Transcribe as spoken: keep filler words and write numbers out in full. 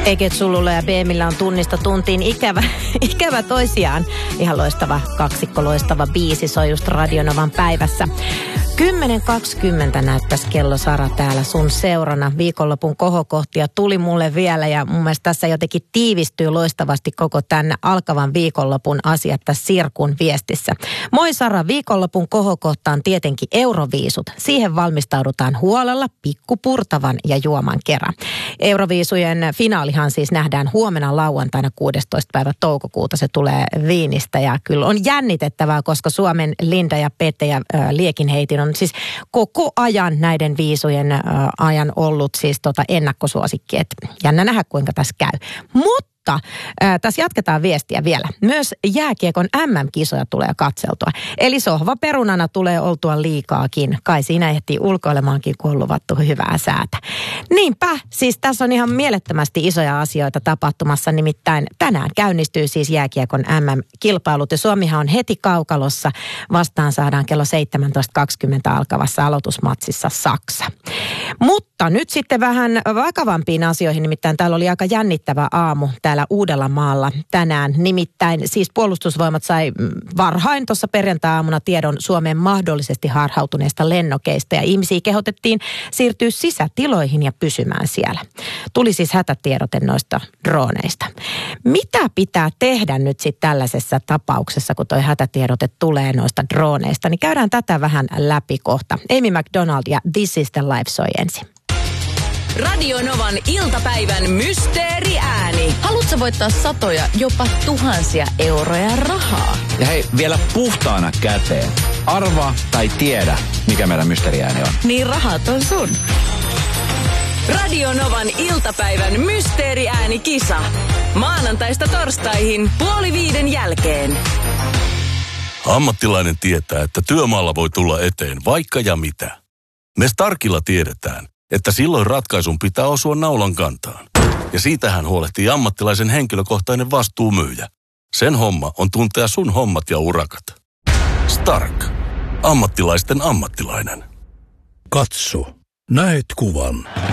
Eket Sululla ja Beemillä on tunnista tuntiin ikävä, ikävä toisiaan. Ihan loistava kaksikko, loistava biisi soi just Radionovan päivässä. kymmenen kaksikymmentä näyttäisi kello, Sara, täällä sun seurana. Viikonlopun kohokohtia tuli mulle vielä ja mun mielestä tässä jotenkin tiivistyy loistavasti koko tämän alkavan viikonlopun asiat tässä Sirkun viestissä. Moi Sara, viikonlopun kohokohta on tietenkin Euroviisut. Siihen valmistaudutaan huolella, pikkupurtavan ja juoman kerran. Euroviisujen finaalihan siis nähdään huomenna lauantaina kuudestoista päivä toukokuuta. Se tulee Viinistä ja kyllä on jännitettävää, koska Suomen Linda ja Pete ja äh, Liekinheitin on siis koko ajan näiden viisujen äh, ajan ollut siis tota ennakkosuosikki. Et jännä nähdä, kuinka tässä käy. Mutta Äh, tässä jatketaan viestiä vielä. Myös jääkiekon äm äm-kisoja tulee katseltua. Eli sohva perunana tulee oltua liikaakin. Kai siinä ehtii ulkoilemaankin, kun on luvattu hyvää säätä. Niinpä, siis tässä on ihan mielettömästi isoja asioita tapahtumassa. Nimittäin tänään käynnistyy siis jääkiekon äm äm-kilpailut. Ja Suomihan on heti kaukalossa. Vastaan saadaan kello seitsemäntoista kaksikymmentä alkavassa aloitusmatsissa Saksa. Mutta nyt sitten vähän vakavampiin asioihin. Nimittäin täällä oli aika jännittävä aamu täällä Uudellamaalla tänään. Nimittäin siis puolustusvoimat sai varhain tuossa perjantai-aamuna tiedon Suomeen mahdollisesti harhautuneista lennokeista ja ihmisiä kehotettiin siirtyä sisätiloihin ja pysymään siellä. Tuli siis hätätiedote noista droneista. Mitä pitää tehdä nyt sitten tällaisessa tapauksessa, kun toi hätätiedote tulee noista droneista? Niin käydään tätä vähän läpi kohta. Amy McDonald ja This is the Life soi ensin. Radionovan iltapäivän mysteeriääni. Haluatko voittaa satoja, jopa tuhansia euroja rahaa? Ja hei, vielä puhtaana käteen. Arvaa tai tiedä, mikä meidän mysteeriääni on. Niin rahat on sun. Radionovan iltapäivän mysteeriääni kisa. Maanantaista torstaihin puoli viiden jälkeen. Ammattilainen tietää, että työmaalla voi tulla eteen vaikka ja mitä. Me Starkilla tiedetään, että silloin ratkaisun pitää osua naulan kantaan. Ja siitähän huolehtii ammattilaisen henkilökohtainen vastuumyyjä. Sen homma on tuntea sun hommat ja urakat. Stark. Ammattilaisten ammattilainen. Katso. Näet kuvan.